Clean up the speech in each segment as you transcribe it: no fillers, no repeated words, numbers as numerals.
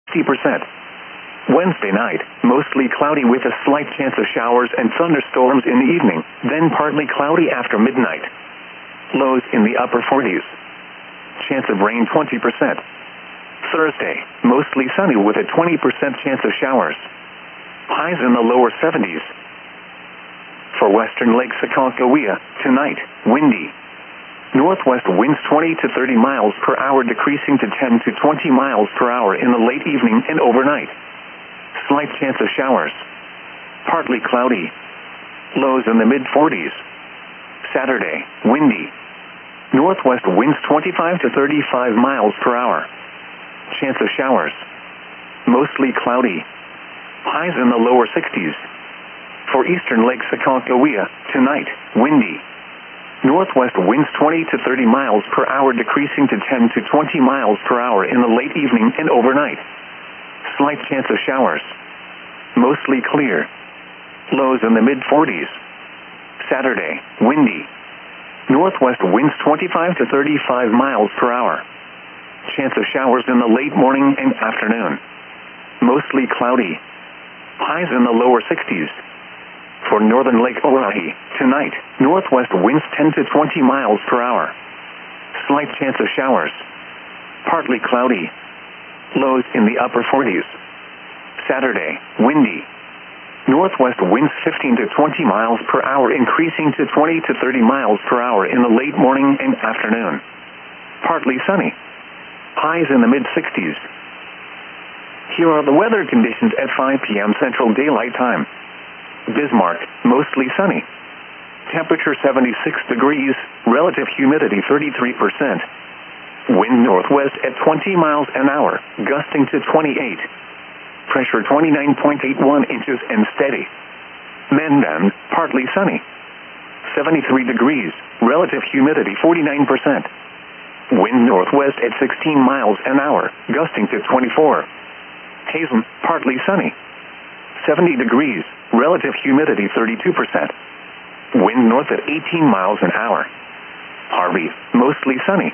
50%. Wednesday night, mostly cloudy with a slight chance of showers and thunderstorms in the evening, then partly cloudy after midnight. Lows in the upper 40s. Chance of rain 20%. Thursday, mostly sunny with a 20% chance of showers. Highs in the lower 70s. For western Lake Aconcagua, tonight, windy. Northwest winds 20 to 30 miles per hour decreasing to 10 to 20 miles per hour in the late evening and overnight. Slight chance of showers. Partly cloudy. Lows in the mid-40s. Saturday, windy. Northwest winds 25 to 35 miles per hour. Chance of showers. Mostly cloudy. Highs in the lower 60s. For eastern Lake Aconcagua, tonight, windy. Northwest winds 20 to 30 miles per hour decreasing to 10 to 20 miles per hour in the late evening and overnight. Slight chance of showers. Mostly clear. Lows in the mid-40s. Saturday, windy. Northwest winds 25 to 35 miles per hour. Chance of showers in the late morning and afternoon. Mostly cloudy. Highs in the lower 60s. For northern Lake Oahe, tonight, northwest winds 10 to 20 miles per hour. Slight chance of showers. Partly cloudy. Lows in the upper 40s. Saturday, windy. Northwest winds 15 to 20 miles per hour increasing to 20 to 30 miles per hour in the late morning and afternoon. Partly sunny. Highs in the mid-60s. Here are the weather conditions at 5 p.m. Central Daylight Time. Bismarck, mostly sunny. Temperature 76 degrees, relative humidity 33%. Wind northwest at 20 miles an hour, gusting to 28. Pressure 29.81 inches and steady. Mandan, partly sunny. 73 degrees, relative humidity 49%. Wind northwest at 16 miles an hour, gusting to 24. Hazen, partly sunny. 70 degrees, relative humidity 32%. Wind north at 18 miles an hour. Harvey, mostly sunny.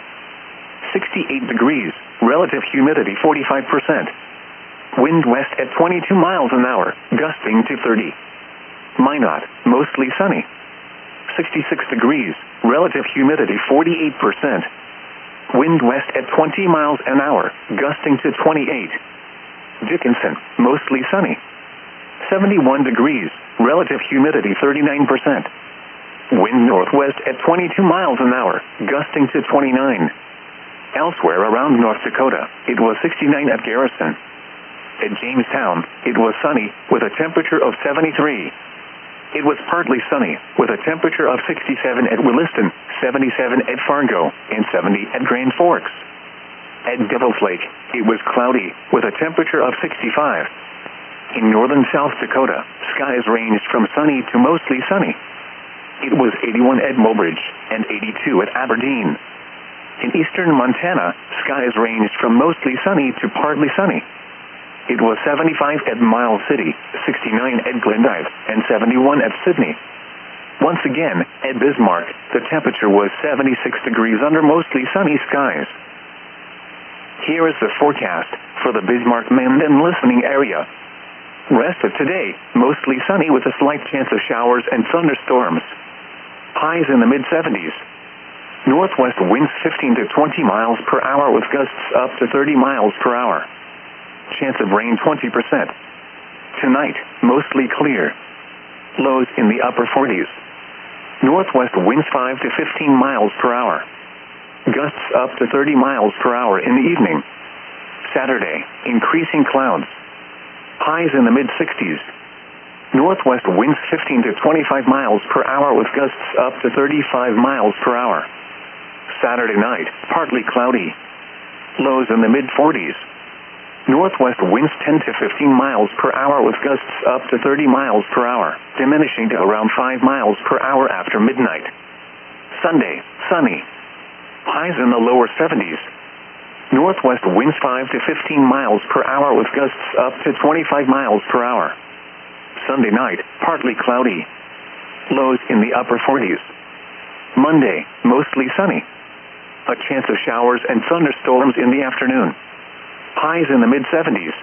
68 degrees, relative humidity 45%. Wind west at 22 miles an hour, gusting to 30. Minot, mostly sunny. 66 degrees, relative humidity 48%. Wind west at 20 miles an hour, gusting to 28. Dickinson, mostly sunny. 71 degrees, relative humidity 39%. Wind northwest at 22 miles an hour, gusting to 29. Elsewhere around North Dakota, it was 69 at Garrison. At Jamestown, it was sunny, with a temperature of 73. It was partly sunny, with a temperature of 67 at Williston, 77 at Fargo, and 70 at Grand Forks. At Devil's Lake, it was cloudy, with a temperature of 65. In northern South Dakota, skies ranged from sunny to mostly sunny. It was 81 at Mobridge, and 82 at Aberdeen. In eastern Montana, skies ranged from mostly sunny to partly sunny. It was 75 at Miles City, 69 at Glendive, and 71 at Sydney. Once again, at Bismarck, the temperature was 76 degrees under mostly sunny skies. Here is the forecast for the Bismarck-Mandan listening area. Rest of today, mostly sunny with a slight chance of showers and thunderstorms. Highs in the mid-70s. Northwest winds 15 to 20 miles per hour with gusts up to 30 miles per hour. Chance of rain 20%. Tonight, mostly clear. Lows in the upper 40s. Northwest winds 5 to 15 miles per hour. Gusts up to 30 miles per hour in the evening. Saturday, increasing clouds. Highs in the mid-60s. Northwest winds 15 to 25 miles per hour with gusts up to 35 miles per hour. Saturday night, partly cloudy. Lows in the mid-40s. Northwest winds 10 to 15 miles per hour with gusts up to 30 miles per hour, diminishing to around 5 miles per hour after midnight. Sunday, sunny. Highs in the lower 70s. Northwest winds 5 to 15 miles per hour with gusts up to 25 miles per hour. Sunday night, partly cloudy. Lows in the upper 40s. Monday, mostly sunny. A chance of showers and thunderstorms in the afternoon. Highs in the mid-70s.